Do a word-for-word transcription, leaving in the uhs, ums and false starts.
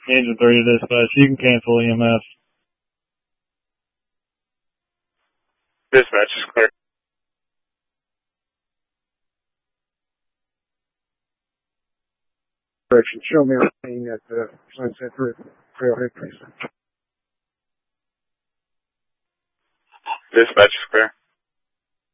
Engine three to dispatch. You can cancel E M S. Dispatch is clear. Direction. Show me a scene at the Sunset Trailhead Precinct. Dispatch